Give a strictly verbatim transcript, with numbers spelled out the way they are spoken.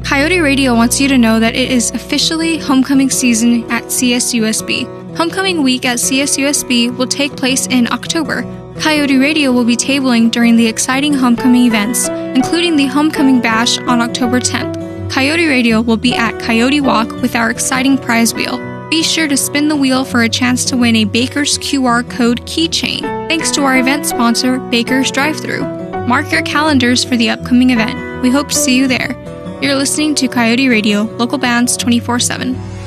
Coyote Radio wants you to know that it is officially homecoming season at C S U S B. Homecoming week at C S U S B will take place in October. Coyote Radio will be tabling during the exciting homecoming events, including the Homecoming Bash on October tenth. Coyote Radio will be at Coyote Walk with our exciting prize wheel. Be sure to spin the wheel for a chance to win a Baker's Q R code keychain, thanks to our event sponsor, Baker's Drive-Thru. Mark your calendars for the upcoming event. We hope to see you there. You're listening to Coyote Radio, local bands twenty-four seven.